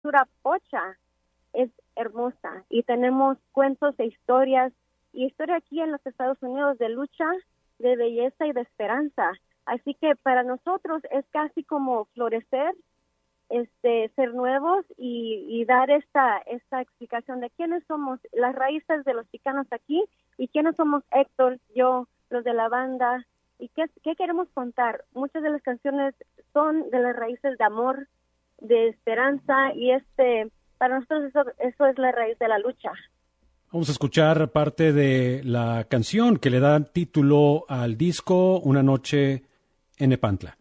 cultura pocha es hermosa y tenemos cuentos e historias y historia aquí en los Estados Unidos de lucha, de belleza y de esperanza. Así que para nosotros es casi como florecer, ser nuevos y dar esta explicación de quiénes somos, las raíces de los chicanos aquí y quiénes somos Héctor, yo, los de la banda y qué queremos contar. Muchas de las canciones son de las raíces de amor, de esperanza y para nosotros eso es la raíz de la lucha. Vamos a escuchar parte de la canción que le da título al disco Una noche en Nepantla.